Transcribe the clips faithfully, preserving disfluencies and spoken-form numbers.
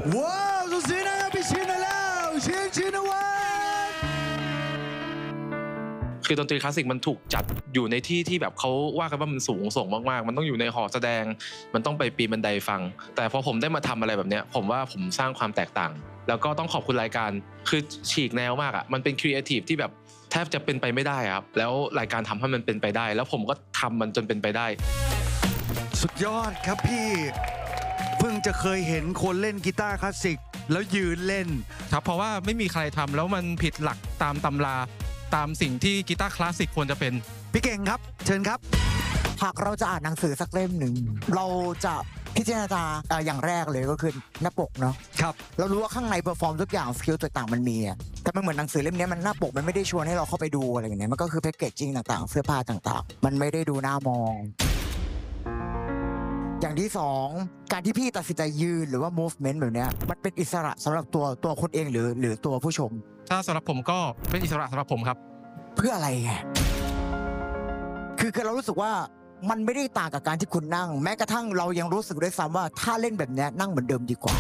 ว้าวสุดสีนะครับพี่ชินแล้วชินชินวัฒน์คือดนตรีคลาสสิกมันถูกจัดอยู่ในที่ที่แบบเขาว่ากันว่ามันสูงส่งมากๆมันต้องอยู่ในหอแสดงมันต้องไปปีนบันไดฟังแต่พอผมได้มาทำอะไรแบบเนี้ยผมว่าผมสร้างความแตกต่างแล้วก็ต้องขอบคุณรายการคือฉีกแนวมากอ่ะมันเป็นครีเอทีฟที่แบบแทบจะเป็นไปไม่ได้ครับแล้วรายการทำให้มันเป็นไปได้แล้วผมก็ทำมันจนเป็นไปได้สุดยอดครับพี่เพิ่งจะเคยเห็นคนเล่นกีตาร์คลาสสิกแล้วยืนเล่นครับเพราะว่าไม่มีใครทำแล้วมันผิดหลักตามตำราตามสิ่งที่กีตาร์คลาสสิกควรจะเป็นพี่เก่งครับเชิญครับหากเราจะอ่านหนังสือสักเล่มหนึ่งเราจะพิจารณาอย่างแรกเลยก็คือหน้าปกเนาะครับเรารู้ว่าข้างในเพอร์ฟอร์มทุกอย่างสกิลต่างๆมันมีแต่มันเหมือนหนังสือเล่มนี้มันหน้าปกมันไม่ได้ชวนให้เราเข้าไปดูอะไรอย่างเงี้ยมันก็คือแพคเกจจิ้งต่างๆเสื้อผ้าต่างๆมันไม่ได้ดูน่ามองอย่างที่สองการที่พี่ตัดสินใจยืนหรือว่า movement แบบนี้มันเป็นอิสระสำหรับตัวตัวคนเองหรือหรือตัวผู้ชมถ้าสำหรับผมก็เป็นอิสระสำหรับผมครับเพื่ออะไรไงคือคือเรารู้สึกว่ามันไม่ได้ต่างกับการที่คุณนั่งแม้กระทั่งเรายังรู้สึกด้วยซ้ำว่าถ้าเล่นแบบนี้นั่งเหมือนเดิมดีกว่า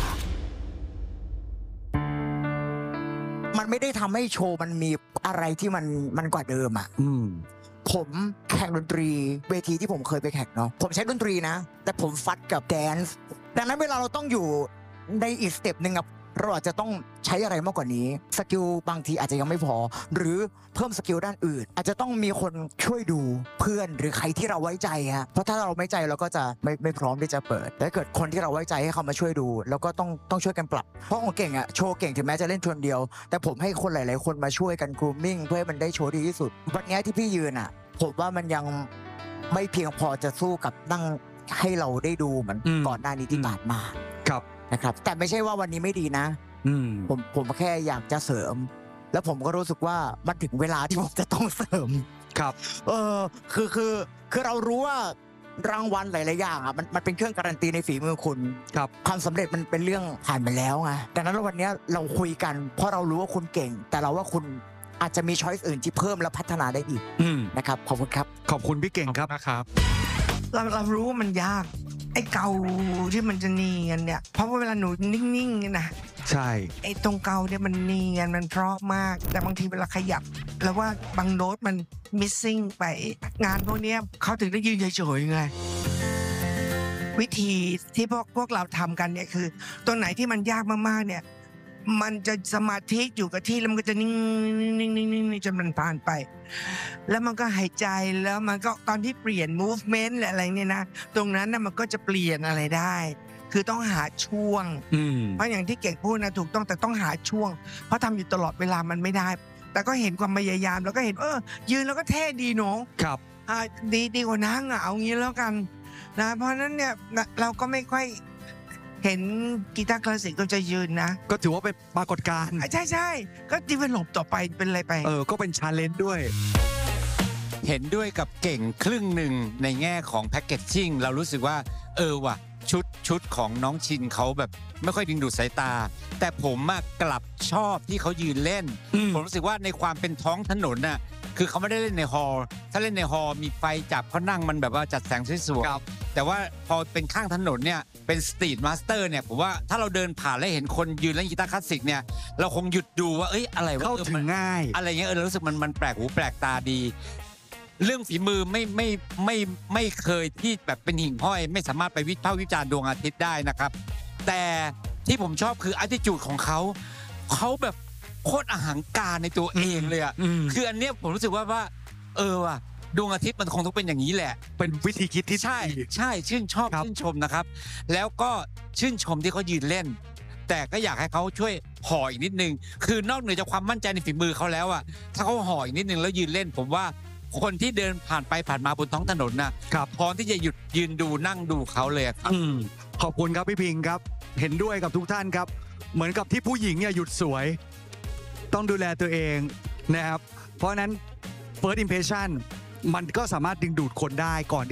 มันไม่ได้ทำให้โชว์มันมีอะไรที่มันมันกว่าเดิมอ่ะอืมผมแข่งดนตรีเวทีที่ผมเคยไปแข่งเนาะผมใช้ดนตรีนะแต่ผมฟัดกับแดนซ์ดังนั้นเวลาเราต้องอยู่ในอีกสเต็ปหนึ่งอะเราอาจจะต้องใช้อะไรมากกว่านี้สกิลบางทีอาจจะยังไม่พอหรือเพิ่มสกิลด้านอื่นอาจจะต้องมีคนช่วยดูเพื่อนหรือใครที่เราไว้ใจฮะเพราะถ้าเราไม่ใจเราก็จะไม่ไม่พร้อมที่จะเปิดแต่เกิดคนที่เราไว้ใจให้เขามาช่วยดูแล้วก็ต้องต้องช่วยกันปรับเพราะของเก่งอะโชว์เก่งถึงแม้จะเล่นคนเดียวแต่ผมให้คนหลายๆคนมาช่วยกัน grooming เพื่อให้มันได้โชว์ดีที่สุดวันนี้ที่พี่ยืนอะผมว่ามันยังไม่เพียงพอจะสู้กับนั่งให้เราได้ดูเหมือนก่อนหน้านี้ที่ผ่านมาครับนะครับแต่ไม่ใช่ว่าวันนี้ไม่ดีนะผมผมแค่อยากจะเสริมแล้วผมก็รู้สึกว่ามันถึงเวลาที่ผมจะต้องเสริมครับเออคือคือคือเรารู้ว่ารางวัลหลายๆอย่างอ่ะมันมันเป็นเครื่องการันตีในฝีมือคุณครับความสำเร็จมันเป็นเรื่องผ่านไปแล้วไงดังนั้นวันนี้เราคุยกันเพราะเรารู้ว่าคุณเก่งแต่เราว่าคุณอาจจะมีช้อยส์อื่นที่เพิ่มและพัฒนาได้อีกนะครับขอบคุณครับขอบคุณพี่เก่งครับนะครับเราเรารู้ว่ามันยากไอ้เกาที่มันจะเนียนเนี่ยเพราะว่าเวลาหนูนิ่งๆนะใช่ไอ้ตรงเกาเนี่ยมันเนียนมันเพราะมากแต่บางทีเวลาขยับแล้วว่าบางโน้ตมัน missing ไปงานพวกนี้เขาถึงได้ยืนเฉยๆไงวิธีที่พวกพวกเราทำกันเนี่ยคือตัวไหนที่มันยากมากๆเนี่ยมันจะสมาธิอยู่กับที่แล้วมันก็จะนิ่งๆๆๆจนมันผ่านไปแล้วมันก็หายใจแล้วมันก็ตอนที่เปลี่ยน movement อะไรเนี่ยนะตรงนั้นน่ะมันก็จะเปลี่ยนอะไรได้คือต้องหาช่วงเพราะอย่างที่เก่งพูดนะถูกต้องแต่ต้องหาช่วงเพราะทำอยู่ตลอดเวลามันไม่ได้แต่ก็เห็นความพยายามแล้วก็เห็นเออยืนแล้วก็เท่ดีเนาะครับอ่าดีดีกว่านั่งอ่ะเอางี้แล้วกันนะเพราะนั้นเนี่ยเราก็ไม่ค่อยเห็นกีตาร์คลาสสิกก็จะยืนนะก็ถือว่าเป็นปรากฏการณ์ใช่ใช่ก็ดีเวลลอปต่อไปเป็นอะไรไปเออก็เป็นชาเลนจ์ด้วยเห็นด้วยกับเก่งครึ่งหนึ่งในแง่ของแพคเกจจิ้งเรารู้สึกว่าเออว่ะชุดชุดของน้องชินเขาแบบไม่ค่อยดึงดูดสายตาแต่ผมอะกลับชอบที่เขายืนเล่นผมรู้สึกว่าในความเป็นท้องถนนน่ะคือเขาไม่ได้เล่นในฮอลล์ถ้าเล่นในฮอลล์มีไฟจับเขานั่งมันแบบว่าจัดแสงสวยๆแต่ว่าพอเป็นข้างถนนเนี่ยเป็นสตรีทมาสเตอร์เนี่ยผมว่าถ้าเราเดินผ่านแล้วเห็นคนยืนเล่นกีตาร์คลาสสิกเนี่ยเราคงหยุดดูว่าเอ้ยอะไรวะเข้าถึงง่ายอะไรเงี้ยเออเรารู้สึกมันมันแปลกหูแปลกตาดีเรื่องฝีมือไม่ไม่ไม่ไม่เคยที่แบบเป็นหิ่งห้อยไม่สามารถไปวิพากษ์วิจารณ์ดวงอาทิตย์ได้นะครับแต่ที่ผมชอบคือ attitude ของเขาเขาแบบโคตรอหังการในตัวเองเลยอ่ะคืออันเนี้ยผมรู้สึกว่าว่าเออว่ะดวงอาทิตย์มันคงต้องเป็นอย่างนี้แหละเป็นวิธีคิดที่ใช่ใช่ชื่นชอบชื่นชมนะครับแล้วก็ชื่นชมที่เขายืนเล่นแต่ก็อยากให้เขาช่วยห่ออีกนิดนึงคือนอกเหนือจากความมั่นใจในฝีมือเขาแล้วอ่ะถ้าเขาห่ออีกนิดนึงแล้วยืนเล่นผมว่าคนที่เดินผ่านไปผ่านมาบนท้องถนนน่ะพร้อมที่จะหยุดยืนดูนั่งดูเขาเลยครับขอบคุณครับพี่พิงครับเห็นด้วยกับทุกท่านครับเหมือนกับที่ผู้หญิงเนี่ยหยุดสวยต้องดูแลตัวเองนะครับเพราะนั้น first impression มันก็สามารถดึงดูดคนได้ก่อน